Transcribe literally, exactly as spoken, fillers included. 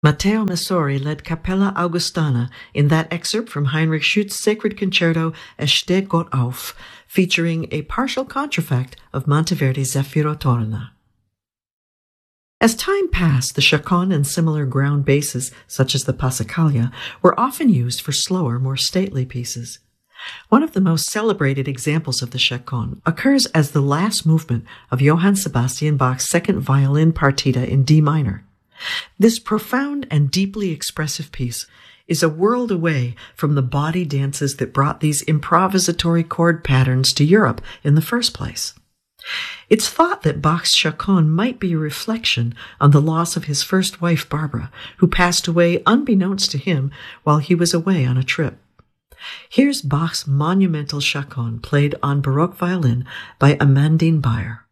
Matteo Messori led Capella Augustana in that excerpt from Heinrich Schütz's sacred concerto Es steht Gott auf, featuring a partial contrafact of Monteverdi's Zeffiro Torna. As time passed, the chaconne and similar ground basses, such as the Passacaglia, were often used for slower, more stately pieces. One of the most celebrated examples of the chaconne occurs as the last movement of Johann Sebastian Bach's second violin partita in D minor. This profound and deeply expressive piece is a world away from the body dances that brought these improvisatory chord patterns to Europe in the first place. It's thought that Bach's chaconne might be a reflection on the loss of his first wife, Barbara, who passed away unbeknownst to him while he was away on a trip. Here's Bach's monumental chaconne played on Baroque violin by Amandine Bayer.